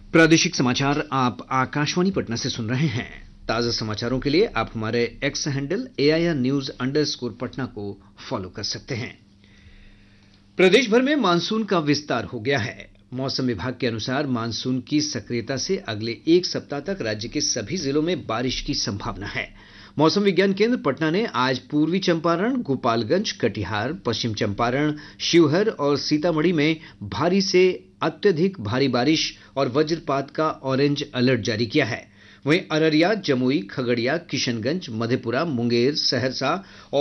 प्रादेशिक समाचार आप आकाशवाणी पटना से सुन रहे हैं। ताज़ा समाचारों के लिए आप हमारे एक्स हैंडल AIR News_पटना को फॉलो कर सकते हैं। प्रदेश भर में मानसून का विस्तार हो गया है। मौसम विभाग के अनुसार मानसून की सक्रियता से अगले एक सप्ताह तक राज्य के सभी जिलों में बारिश की संभावना है। मौसम विज्ञान केंद्र पटना ने आज पूर्वी चंपारण, गोपालगंज, कटिहार, पश्चिम चंपारण, शिवहर और सीतामढ़ी में भारी से अत्यधिक भारी बारिश और वज्रपात का ऑरेंज अलर्ट जारी किया है। वहीं अररिया, जमुई, खगड़िया, किशनगंज, मधेपुरा, मुंगेर, सहरसा